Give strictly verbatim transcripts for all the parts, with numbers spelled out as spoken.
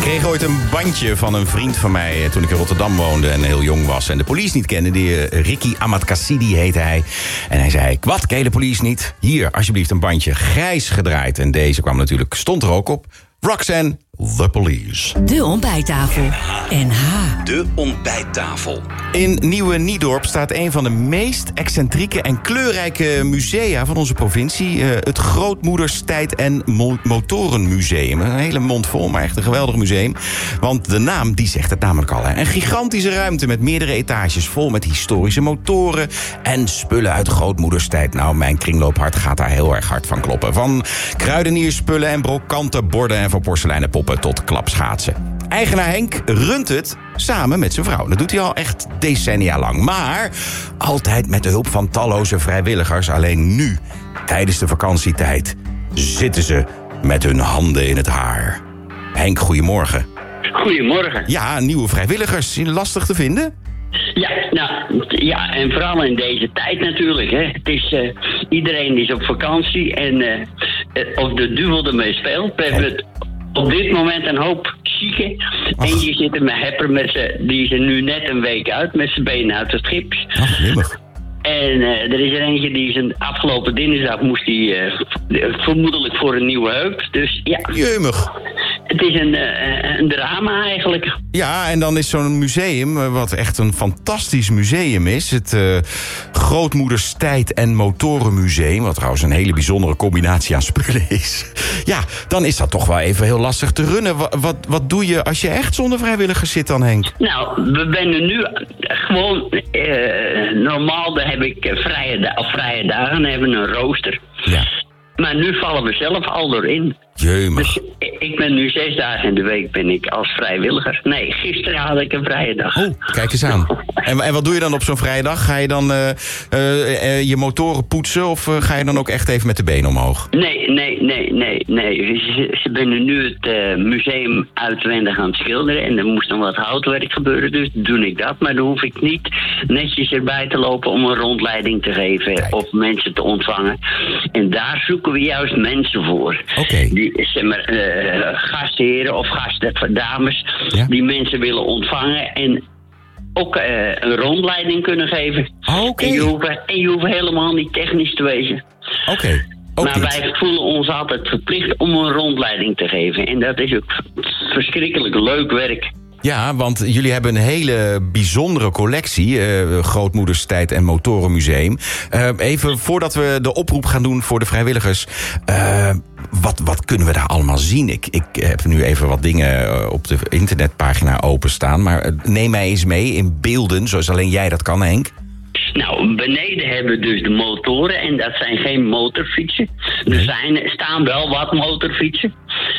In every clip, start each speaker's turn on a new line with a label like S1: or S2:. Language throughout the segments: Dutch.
S1: kreeg ooit een bandje van een vriend van mij toen ik in Rotterdam woonde en heel jong was en de police niet kende. Die, uh, Ricky Ahmad Kassidi heette hij. En hij zei, wat, ken je de police niet? Hier, alsjeblieft een bandje, grijs gedraaid. En deze kwam natuurlijk, stond er ook op. Roxanne, The Police.
S2: De ontbijttafel. N H.
S3: De ontbijttafel.
S1: In Nieuwe Niedorp staat een van de meest excentrieke en kleurrijke musea van onze provincie. Uh, het Grootmoederstijd en Mo- Motorenmuseum. Een hele mond vol, maar echt een geweldig museum. Want de naam, die zegt het namelijk al. Hè. Een gigantische ruimte met meerdere etages vol met historische motoren en spullen uit de Grootmoederstijd. Nou, mijn kringloophart gaat daar heel erg hard van kloppen. Van kruidenierspullen en brokanten borden en van porseleinen poppen tot klapschaatsen. Eigenaar Henk runt het samen met zijn vrouw. Dat doet hij al echt decennia lang. Maar altijd met de hulp van talloze vrijwilligers. Alleen nu, tijdens de vakantietijd, zitten ze met hun handen in het haar. Henk, goedemorgen.
S4: Goedemorgen.
S1: Ja, nieuwe vrijwilligers. Lastig te vinden?
S4: Ja, nou, ja, en vooral in deze tijd natuurlijk. Hè. Het is, uh, iedereen is op vakantie en uh, uh, of de duivel ermee speelt. We hebben op dit moment een hoop zieken.
S1: Ach.
S4: En die zitten met hepper met ze, die is er nu net een week uit met zijn benen uit het gips.
S1: Ach, jemig.
S4: En uh, er is er eentje die zijn afgelopen dinsdag moest die uh, vermoedelijk voor een nieuwe heup. Dus ja,
S1: Jemig.
S4: het is een, uh, een drama eigenlijk.
S1: Ja, en dan is zo'n museum, uh, wat echt een fantastisch museum is. Het uh, Grootmoederstijd en Motorenmuseum. Wat trouwens een hele bijzondere combinatie aan spullen is. Ja, dan is dat toch wel even heel lastig te runnen. Wat, wat, wat doe je als je echt zonder vrijwilligers zit dan, Henk?
S4: Nou, we zijn nu gewoon uh, normaal, daar heb ik uh, vrije, da- of vrije dagen, dan hebben we een rooster.
S1: Ja.
S4: Maar nu vallen we zelf al doorin.
S1: Jemig.
S4: Dus ik ben nu zes dagen in de week ben ik als vrijwilliger. Nee, gisteren had ik een vrije dag.
S1: Oh, kijk eens aan. En, en wat doe je dan op zo'n vrije dag? Ga je dan uh, uh, uh, je motoren poetsen of uh, ga je dan ook echt even met de benen omhoog?
S4: Nee, nee, nee, nee, nee. Ze, ze zijn nu het uh, museum uitwendig aan het schilderen. En er moest dan wat houtwerk gebeuren, dus doe ik dat. Maar dan hoef ik niet netjes erbij te lopen om een rondleiding te geven.
S1: Kijk.
S4: Of mensen te ontvangen. En daar zoeken we juist mensen voor.
S1: Oké. Okay.
S4: Die, zeg maar, uh, gastheren of gastdames
S1: Ja.
S4: die mensen willen ontvangen en ook uh, een rondleiding kunnen geven.
S1: Oké. Okay.
S4: En, je hoeft, en je hoeft helemaal niet technisch te wezen.
S1: Oké. Okay.
S4: Maar wij voelen ons altijd verplicht om een rondleiding te geven. En dat is ook verschrikkelijk leuk werk.
S1: Ja, want jullie hebben een hele bijzondere collectie, uh, Grootmoederstijd en Motorenmuseum. Uh, even voordat we de oproep gaan doen voor de vrijwilligers, uh, wat, wat kunnen we daar allemaal zien? Ik, ik heb nu even wat dingen op de internetpagina openstaan, maar neem mij eens mee in beelden, zoals alleen jij dat kan, Henk.
S4: Nou, beneden hebben we dus de motoren en dat zijn geen motorfietsen. Er zijn, staan wel wat motorfietsen.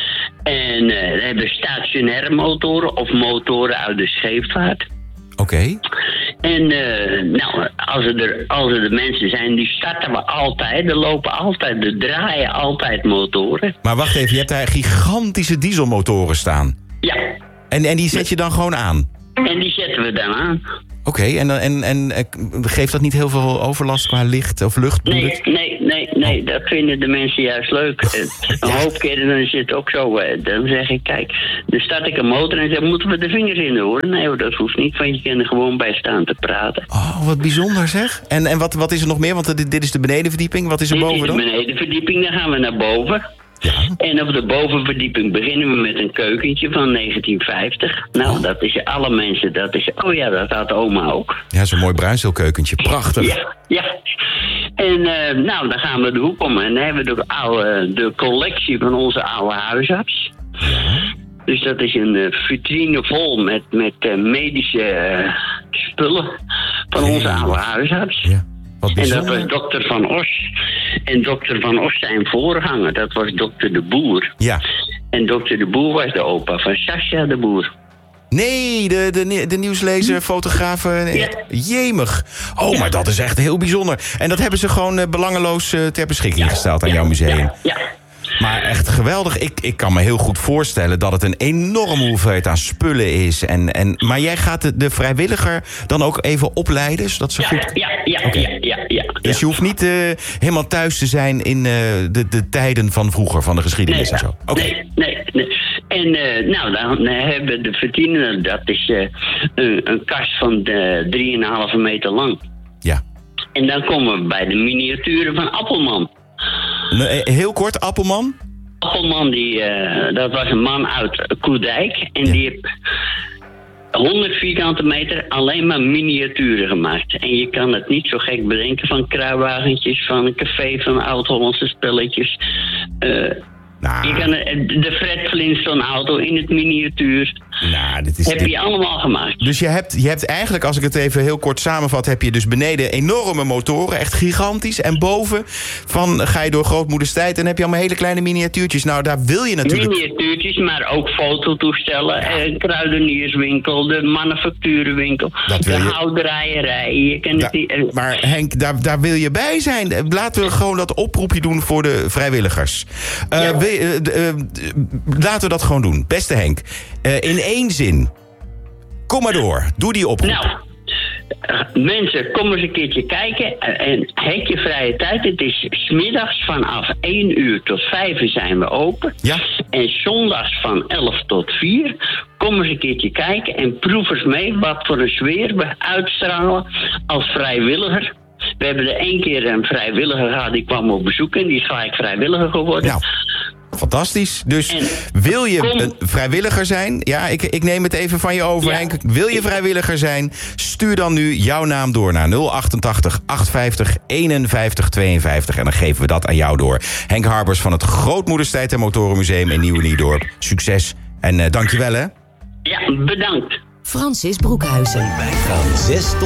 S4: En uh, we hebben stationaire motoren of motoren uit de scheepvaart.
S1: Oké. Okay.
S4: En uh, nou, als er, de, als er de mensen zijn, die starten we altijd. Er lopen altijd, er draaien altijd motoren.
S1: Maar wacht even, je hebt daar gigantische dieselmotoren staan.
S4: Ja.
S1: En, en die zet je dan gewoon aan?
S4: En die zetten we dan aan.
S1: Oké, okay, en, en, en geeft dat niet heel veel overlast qua licht of lucht?
S4: Nee, nee, nee, nee, dat vinden de mensen juist leuk. Een
S1: ja.
S4: hoop keren dan is het ook zo. Dan zeg ik, kijk, dan start ik een motor en zeg, moeten we de vingers in horen? Nee, dat hoeft niet, want je kan er gewoon bij staan te praten.
S1: Oh, wat bijzonder zeg. En, en wat, wat is er nog meer? Want dit, dit is de benedenverdieping. Wat is er
S4: dit
S1: boven dan?
S4: Dit is de benedenverdieping, dan gaan we naar boven.
S1: Ja.
S4: En op de bovenverdieping beginnen we met een keukentje van negentien vijftig. Nou, oh. dat is alle mensen, dat is... Oh ja, dat had oma ook.
S1: Ja, zo'n mooi bruinzeelkeukentje. Prachtig.
S4: Ja, ja. En uh, nou, dan gaan we de hoek om en dan hebben we de, oude, de collectie van onze oude huisarts.
S1: Ja.
S4: Dus dat is een uh, vitrine vol met, met uh, medische uh, spullen van
S1: ja.
S4: onze oude huisarts.
S1: Ja.
S4: En dat was dokter Van Os. En dokter Van Os zijn voorganger, dat was dokter De Boer.
S1: Ja.
S4: En dokter De Boer was de opa van Sascha De Boer.
S1: Nee, de, de, de nieuwslezer, fotograaf. Ja. Jemig. Oh, maar dat is echt heel bijzonder. En dat hebben ze gewoon uh, belangeloos uh, ter beschikking ja. gesteld aan ja. jouw museum.
S4: Ja. ja.
S1: Maar echt geweldig. Ik, ik kan me heel goed voorstellen dat het een enorme hoeveelheid aan spullen is. En, en, maar jij gaat de, de vrijwilliger dan ook even opleiden, zodat ze
S4: ja,
S1: goed...
S4: Ja, ja, okay. ja, ja, ja.
S1: Dus je hoeft niet uh, helemaal thuis te zijn in uh, de, de tijden van vroeger, van de geschiedenis
S4: nee,
S1: en zo? Okay.
S4: Nee, nee, nee. En En uh, nou, dan hebben we de verdienen, dat is uh, een, een kast van drie komma vijf meter lang.
S1: Ja.
S4: En dan komen we bij de miniaturen van Appelman.
S1: Nee, heel kort, Appelman?
S4: Appelman, die, uh, dat was een man uit Koerdijk. En ja. die heeft honderd vierkante meter alleen maar miniaturen gemaakt. En je kan het niet zo gek bedenken van kruiwagentjes, van een café, van oud-Hollandse spelletjes. Uh, nou. Je kan de Fred Flintstone auto in het miniatuur.
S1: Nou, dit is
S4: heb
S1: dit...
S4: je allemaal gemaakt.
S1: Dus je hebt, je hebt eigenlijk, als ik het even heel kort samenvat, heb je dus beneden enorme motoren, echt gigantisch. En boven van ga je door grootmoeders tijd en heb je allemaal hele kleine miniatuurtjes. Nou, daar wil je natuurlijk...
S4: Miniatuurtjes, maar ook fototoestellen, ja. eh, kruidenierswinkel, de manufacturenwinkel, de je... houderijerij. Je kan
S1: da,
S4: het niet, uh...
S1: Maar Henk, daar, daar wil je bij zijn. Laten we gewoon dat oproepje doen voor de vrijwilligers. Uh, ja. wil je, uh, uh, laten we dat gewoon doen. Beste Henk, uh, in één zin. Kom maar door. Doe die oproep.
S4: Nou, uh, mensen, kom eens een keertje kijken. En hek je vrije tijd. Het is 's middags vanaf één uur tot vijf uur zijn we open.
S1: Ja.
S4: En zondags van elf tot vier. Kom eens een keertje kijken en proef eens mee wat voor een sfeer we uitstralen als vrijwilliger. We hebben er één keer een vrijwilliger gehad, die kwam op bezoek en die is gelijk vrijwilliger geworden.
S1: Nou. Fantastisch. Dus
S4: en
S1: wil je
S4: kom...
S1: een vrijwilliger zijn? Ja, ik, ik neem het even van je over, ja. Henk. Wil je vrijwilliger zijn? Stuur dan nu jouw naam door naar nul achtentachtig achthonderdvijftig eenenvijftig tweeënvijftig. En dan geven we dat aan jou door. Henk Harbers van het Grootmoederstijd en Motorenmuseum in Nieuwe-Niedorp. Succes en uh, dankjewel, hè?
S4: Ja, bedankt.
S2: Francis Broekhuizen.
S5: Van zes tot